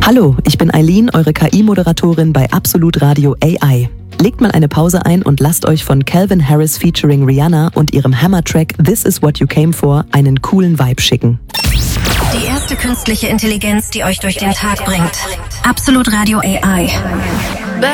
Hallo, ich bin Eileen, eure KI-Moderatorin bei Absolut Radio AI. Legt mal eine Pause ein und lasst euch von Calvin Harris featuring Rihanna und ihrem Hammer-Track This Is What You Came For einen coolen Vibe schicken. Die erste künstliche Intelligenz, die euch durch den Tag bringt. Absolut Radio AI.